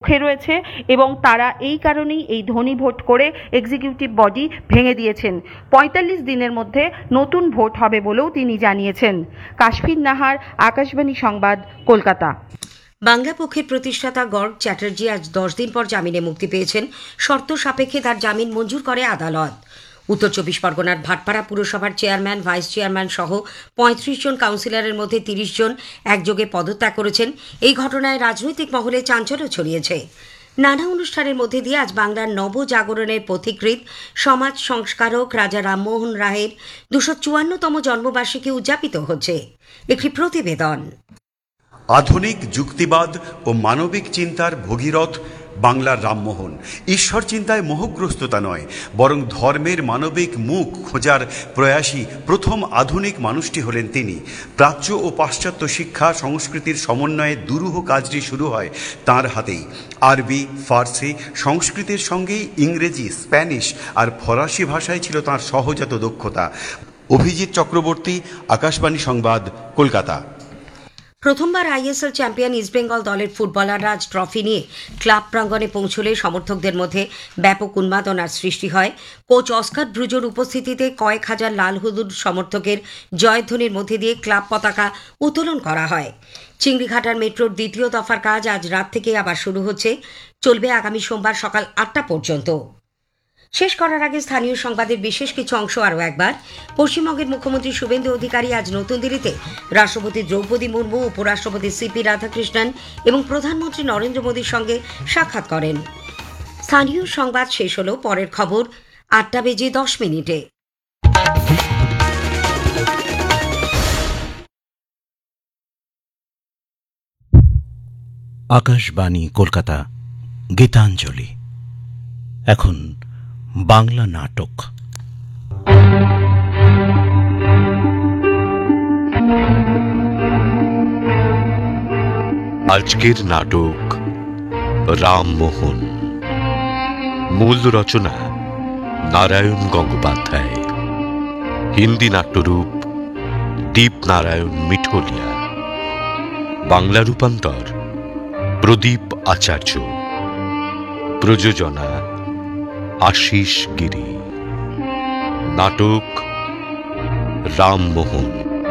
পক্ষে রয়েছে এবং তারা এই কারণেই এই ধ্বনি ভোট করে এক্সিকিউটিভ বডি ভেঙে দিয়েছেন। ৪৫ দিনের মধ্যে নতুন ভোট হবে বলেও তিনি জানিয়েছেন। কাশফির নাহার, আকাশবাণী সংবাদ, কলকাতা। বাংলা পক্ষের প্রতিষ্ঠাতা গর্গ চ্যাটার্জি আজ 10 দিন পর জামিনে মুক্তি পেয়েছেন। শর্ত সাপেক্ষে তার জামিন মঞ্জুর করে আদালত। উত্তর ২৪ পরগনার ভাটপাড়া পুরসভার চেয়ারম্যান, ভাইস চেয়ারম্যান সহ ৩৫ জন কাউন্সিলরের মধ্যে ৩০ জন একযোগে পদত্যাগ করেছেন। এই ঘটনায় রাজনৈতিক মহলে চাঞ্চল্য ছড়িয়েছে। নানা অনুষ্ঠানের মধ্যে দিয়ে আজ বাংলার নবজাগরণের পথিকৃৎ সমাজ সংস্কারক রাজা রামমোহন রায়ের ২৫৪তম জন্মবার্ষিকী উদযাপিত হচ্ছে। একটি প্রতিবেদন। আধুনিক যুক্তিবাদ ও মানবিক চিন্তার ভগীরথ বাংলার রামমোহন ঈশ্বর চিন্তায় মোহগ্রস্ততা নয়, বরং ধর্মের মানবিক মুখ খোঁজার প্রয়াসী প্রথম আধুনিক মানুষটি হলেন তিনি। প্রাচ্য ও পাশ্চাত্য শিক্ষা সংস্কৃতির সমন্বয়ে দুরূহ কাজটি শুরু হয় তাঁর হাতেই। আরবি, ফার্সি, সংস্কৃতের সঙ্গেই ইংরেজি, স্প্যানিশ আর ফরাসি ভাষায় ছিল তাঁর সহজাত দক্ষতা। অভিজিৎ চক্রবর্তী, আকাশবাণী সংবাদ, কলকাতা। প্রথমবার আইএসএল চ্যাম্পিয়ন ইস্টবেঙ্গল দলের ফুটবলাররা আজ ট্রফি নিয়ে ক্লাব প্রাঙ্গণে পৌঁছলে সমর্থকদের মধ্যে ব্যাপক উন্মাদনার সৃষ্টি হয়। কোচ অস্কার ব্রুজোর উপস্থিতিতে কয়েক হাজার লাল হলুদ সমর্থকের জয়ধ্বনির মধ্যে দিয়ে ক্লাব পতাকা উত্তোলন করা হয়। চিংড়িঘাটার মেট্রোর দ্বিতীয় দফার কাজ আজ রাত থেকে আবার শুরু হচ্ছে, চলবে আগামী সোমবার সকাল ৮টা পর্যন্ত। শেষ করার আগে স্থানীয় সংবাদের বিশেষ কিছু অংশ আরও একবার। পশ্চিমবঙ্গের মুখ্যমন্ত্রী শুভেন্দু অধিকারী আজ নতুন দিল্লিতে রাষ্ট্রপতি দ্রৌপদী মুর্মু, উপরাষ্ট্রপতি সিপি রাধাকৃষ্ণন এবং প্রধানমন্ত্রী নরেন্দ্র মোদীর সঙ্গে সাক্ষাৎ করেন। স্থানীয় সংবাদ শেষ হল। পরের খবর ৮টা বেজে ১০ মিনিটে। আকাশবাণী কলকাতা, গীতাঞ্জলি। এখন বাংলা নাটক। আজকের নাটক রামমোহন। মূল রচনা নারায়ণ গঙ্গোপাধ্যায়। হিন্দি নাট্যরূপ দীপনারায়ণ মিঠোলিয়া। বাংলা রূপান্তর প্রদীপ আচার্য। প্রযোজনা আশিস গিরি। নাটক রামমোহন।